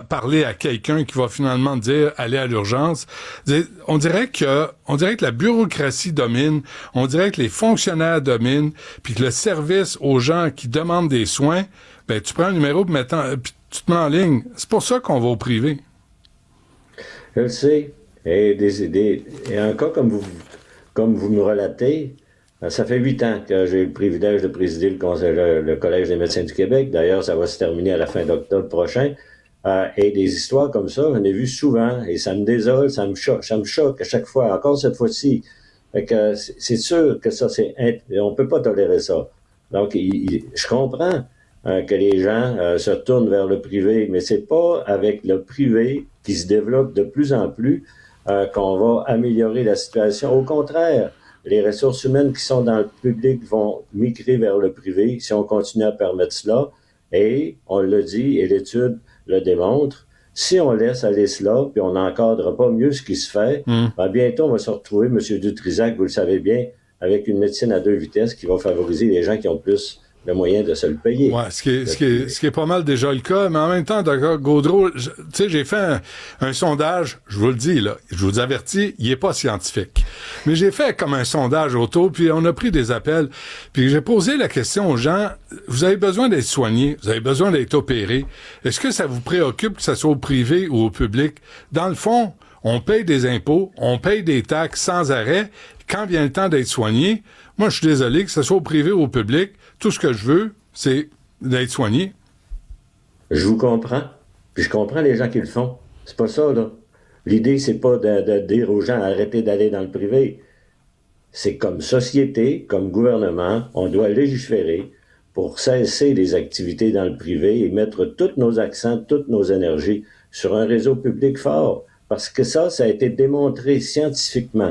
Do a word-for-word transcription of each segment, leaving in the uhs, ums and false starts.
parler à quelqu'un qui va finalement dire aller à l'urgence. On dirait que on dirait que la bureaucratie domine, on dirait que les fonctionnaires dominent, puis que le service aux gens qui demandent des soins, ben tu prends un numéro puis, puis tu te mets en ligne. C'est pour ça qu'on va au privé. Je le sais. Et, des, des, et un cas comme vous, comme vous me relatez, ça fait huit ans que j'ai eu le privilège de présider le, conseil, le, le Collège des médecins du Québec. D'ailleurs, ça va se terminer à la fin d'octobre prochain. Euh, et des histoires comme ça, j'en ai vu souvent. Et ça me désole, ça me choque, ça me choque à chaque fois. Encore cette fois-ci. Fait que c'est sûr que ça, c'est on peut pas tolérer ça. Donc, il, il, je comprends euh, que les gens euh, se tournent vers le privé, mais c'est pas avec le privé qui se développe de plus en plus euh, qu'on va améliorer la situation. Au contraire, les ressources humaines qui sont dans le public vont migrer vers le privé si on continue à permettre cela. Et on le dit, et l'étude le démontre, si on laisse aller cela, puis on n'encadre pas mieux ce qui se fait, mmh. ben bientôt on va se retrouver, M. Dutrisac, vous le savez bien, avec une médecine à deux vitesses qui va favoriser les gens qui ont plus le moyen de se le payer. Ouais, ce qui est, ce qui est, ce qui est pas mal déjà le cas, mais en même temps, Docteur Gaudreault, tu sais, j'ai fait un, un sondage, je vous le dis, là, je vous avertis, il est pas scientifique. Mais j'ai fait comme un sondage autour, puis on a pris des appels, puis j'ai posé la question aux gens, vous avez besoin d'être soigné, vous avez besoin d'être opéré, est-ce que ça vous préoccupe que ça soit au privé ou au public? Dans le fond, on paye des impôts, on paye des taxes sans arrêt. Quand vient le temps d'être soigné, moi, je suis désolé, que ce soit au privé ou au public, tout ce que je veux, c'est d'être soigné. Je vous comprends. Puis je comprends les gens qui le font. C'est pas ça, là. L'idée, c'est pas de, de dire aux gens arrêtez d'aller dans le privé. C'est comme société, comme gouvernement, on doit légiférer pour cesser les activités dans le privé et mettre tous nos accents, toutes nos énergies sur un réseau public fort. Parce que ça, ça a été démontré scientifiquement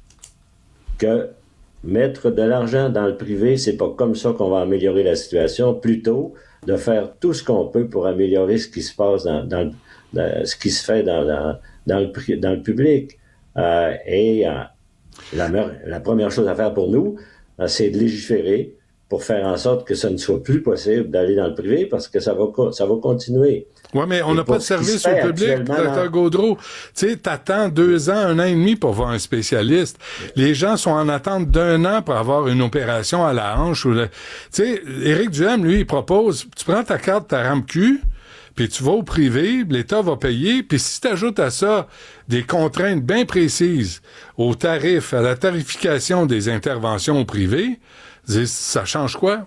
que mettre de l'argent dans le privé, c'est pas comme ça qu'on va améliorer la situation. Plutôt, de faire tout ce qu'on peut pour améliorer ce qui se passe dans, dans, dans ce qui se fait dans, dans, dans, le, dans le public. Euh, et euh, la, la première chose à faire pour nous, euh, c'est de légiférer pour faire en sorte que ça ne soit plus possible d'aller dans le privé parce que ça va, ça va continuer. Oui, mais on n'a pas de service au public, Docteur Gaudreault. Tu sais, t'attends deux ans, un an et demi pour voir un spécialiste. Les gens sont en attente d'un an pour avoir une opération à la hanche. Le... Tu sais, Éric Duhem, lui, il propose, tu prends ta carte, ta R A M Q, puis tu vas au privé, l'État va payer, puis si tu ajoutes à ça des contraintes bien précises aux tarifs, à la tarification des interventions au privé, ça change quoi?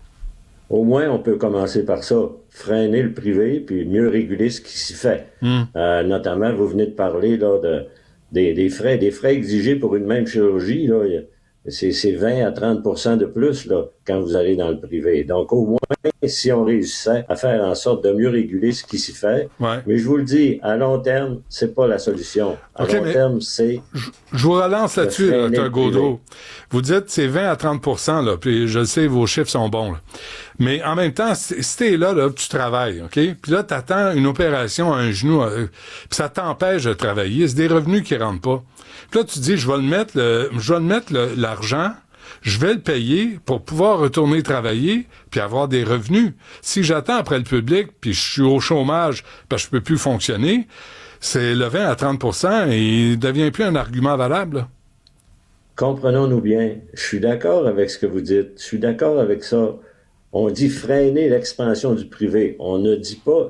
Au moins, on peut commencer par ça. Freiner le privé, puis mieux réguler ce qui s'y fait. Mm. Euh, notamment, vous venez de parler là, de, des, des frais. Des frais exigés pour une même chirurgie, là, c'est, c'est vingt à trente pour cent de plus là, quand vous allez dans le privé. Donc, au moins, si on réussissait à faire en sorte de mieux réguler ce qui s'y fait, ouais. Mais je vous le dis, à long terme, c'est pas la solution. À okay, long terme, c'est... Je, je vous relance là-dessus, Docteur Gaudreault. Vous dites c'est vingt à trente pour cent, là, puis je sais, vos chiffres sont bons, là. Mais en même temps, si t'es là, là, tu travailles, OK? Puis là, t'attends une opération à un genou, euh, puis ça t'empêche de travailler. C'est des revenus qui rentrent pas. Puis là, tu te dis, je vais le mettre, le, je vais le mettre le, l'argent, je vais le payer pour pouvoir retourner travailler puis avoir des revenus. Si j'attends après le public puis je suis au chômage parce que je peux plus fonctionner, c'est le vingt à trente pour cent et il devient plus un argument valable, là. Comprenons-nous bien. Je suis d'accord avec ce que vous dites. Je suis d'accord avec ça. On dit freiner l'expansion du privé. On ne dit pas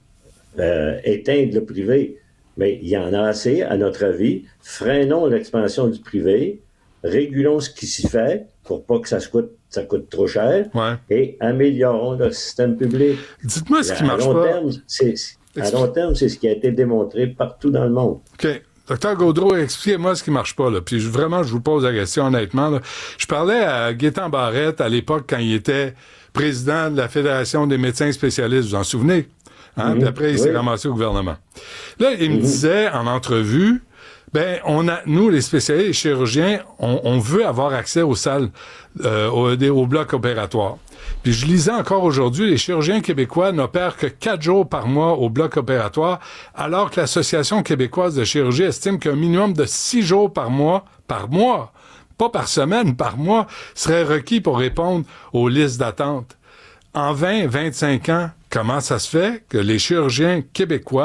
euh, éteindre le privé. Mais il y en a assez, à notre avis. Freinons l'expansion du privé. Régulons ce qui s'y fait pour pas que ça se coûte, ça coûte trop cher. Ouais. Et améliorons le système public. Dites-moi ce qui à marche long pas. Terme, c'est, à long terme, c'est ce qui a été démontré partout dans le monde. OK. Docteur Gaudreault, expliquez-moi ce qui marche pas, là. Puis vraiment, je vous pose la question honnêtement, là. Je parlais à Gaétan Barrette à l'époque quand il était président de la Fédération des médecins spécialistes, vous en souvenez? Hein? Mm-hmm. Puis après, il oui. s'est ramassé au gouvernement. Là, il mm-hmm. me disait en entrevue, ben, on a, nous, les spécialistes, les chirurgiens, on, on veut avoir accès aux salles, euh, au, au bloc opératoire. Puis je lisais encore aujourd'hui, les chirurgiens québécois n'opèrent que quatre jours par mois au bloc opératoire, alors que l'Association québécoise de chirurgie estime qu'un minimum de six jours par mois, par mois, pas par semaine, par mois, serait requis pour répondre aux listes d'attente. En vingt, vingt-cinq ans, comment ça se fait que les chirurgiens québécois